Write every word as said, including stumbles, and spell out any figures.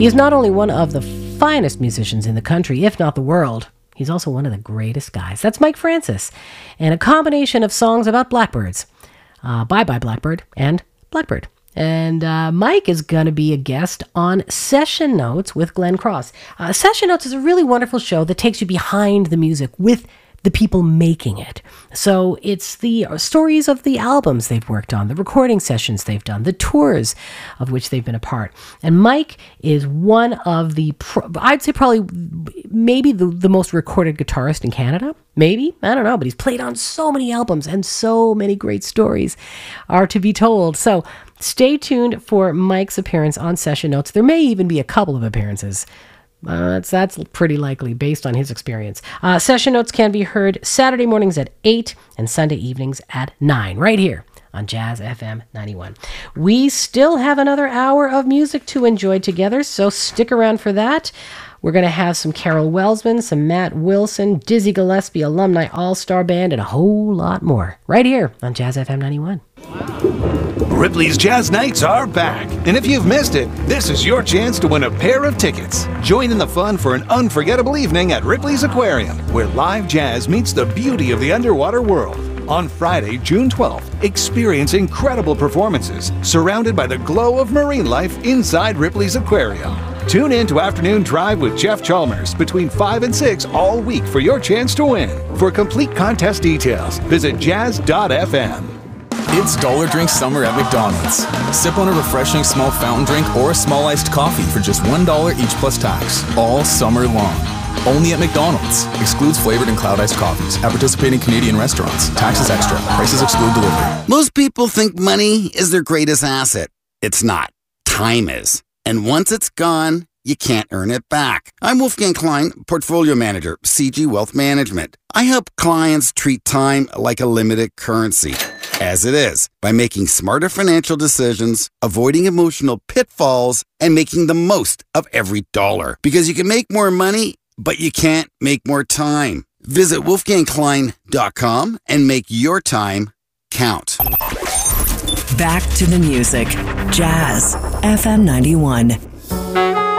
He is not only one of the finest musicians in the country, if not the world, he's also one of the greatest guys. That's Mike Francis, and a combination of songs about blackbirds. Uh, Bye Bye Blackbird and Blackbird. And uh, Mike is going to be a guest on Session Notes with Glenn Cross. Uh, Session Notes is a really wonderful show that takes you behind the music with the people making it. So it's the stories of the albums they've worked on, the recording sessions they've done, the tours of which they've been a part. And Mike is one of the, I'd say probably maybe the, the most recorded guitarist in Canada. Maybe, I don't know, but he's played on so many albums and so many great stories are to be told. So stay tuned for Mike's appearance on Session Notes. There may even be a couple of appearances. Uh, that's, that's pretty likely based on his experience. Uh, Session Notes can be heard Saturday mornings at eight and Sunday evenings at nine, right here on Jazz F M ninety-one. We still have another hour of music to enjoy together, so stick around for that. We're going to have some Carol Welsman, some Matt Wilson, Dizzy Gillespie Alumni All-Star Band, and a whole lot more right here on Jazz F M ninety-one. Ripley's Jazz Nights are back, and if you've missed it, this is your chance to win a pair of tickets. Join in the fun for an unforgettable evening at Ripley's Aquarium, where live jazz meets the beauty of the underwater world. On Friday, June twelfth, experience incredible performances surrounded by the glow of marine life inside Ripley's Aquarium. Tune in to Afternoon Drive with Jeff Chalmers between five and six all week for your chance to win. For complete contest details, visit jazz dot f m. It's Dollar Drink Summer at McDonald's. Sip on a refreshing small fountain drink or a small iced coffee for just one dollar each plus tax, all summer long. Only at McDonald's. Excludes flavored and cloud iced coffees. At participating Canadian restaurants. Taxes extra. Prices exclude delivery. Most people think money is their greatest asset. It's not. Time is. And once it's gone, you can't earn it back. I'm Wolfgang Klein, Portfolio Manager, C G Wealth Management. I help clients treat time like a limited currency, as it is, by making smarter financial decisions, avoiding emotional pitfalls, and making the most of every dollar. Because you can make more money, but you can't make more time. Visit wolfgang klein dot com and make your time count. Back to the music. Jazz F M ninety-one.